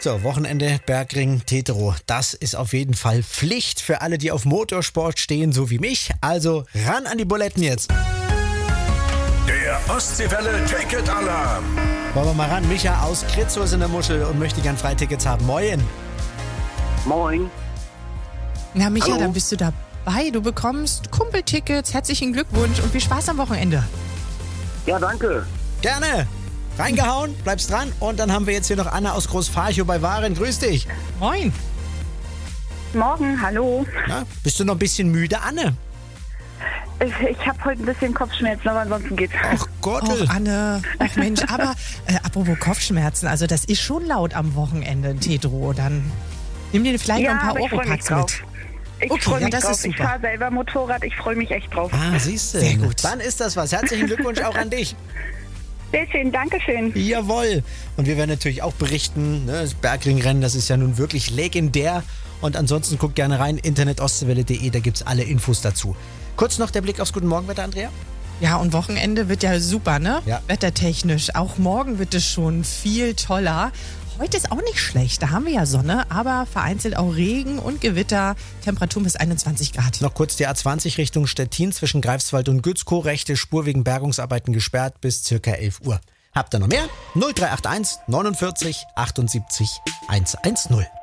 So, Wochenende, Bergring, Tetero. Das ist auf jeden Fall Pflicht für alle, die auf Motorsport stehen, so wie mich. Also ran an die Buletten jetzt. Der Ostseewelle Ticket-Alarm. Wollen wir mal ran. Micha aus Kritzhof ist in der Muschel und möchte gern Freitickets haben. Moin. Moin. Na Micha, Hallo. dann bist du dabei. Du bekommst Kumpeltickets. Herzlichen Glückwunsch und viel Spaß am Wochenende. Ja, danke. Gerne. Reingehauen, bleibst dran. Und dann haben wir jetzt hier noch Anna aus Großfarchow bei Waren. Grüß dich. Moin. Morgen, hallo. Na, bist du noch ein bisschen müde, Anne? Ich habe heute ein bisschen Kopfschmerzen, aber ansonsten geht's. Ach Gott. Och, Anne. Ach Mensch, aber apropos Kopfschmerzen, also das ist schon laut am Wochenende, Tetro. Dann nimm dir vielleicht noch ein paar aber ich freu mich Europacks drauf. mit. Ich Okay, freue ja, mich das drauf. ist Ich super. fahre selber Motorrad, ich freue mich echt drauf. Ah, siehst du. Sehr gut. Dann ist das was. Herzlichen Glückwunsch auch an dich. Sehr schön, Dankeschön. Jawohl. Und wir werden natürlich auch berichten, ne, das Bergringrennen, das ist ja nun wirklich legendär. Und ansonsten guckt gerne rein, internetostseewelle.de, da gibt's alle Infos dazu. Kurz noch der Blick aufs Guten Morgenwetter, Andrea. Ja, und Wochenende wird ja super, ne? Ja. Wettertechnisch. Auch morgen wird es schon viel toller. Heute ist auch nicht schlecht. Da haben wir ja Sonne, aber vereinzelt auch Regen und Gewitter. Temperatur bis 21 Grad. Noch kurz die A20 Richtung Stettin zwischen Greifswald und Gützkow. Rechte Spur wegen Bergungsarbeiten gesperrt bis circa 11 Uhr. Habt ihr noch mehr? 0381 49 78 110.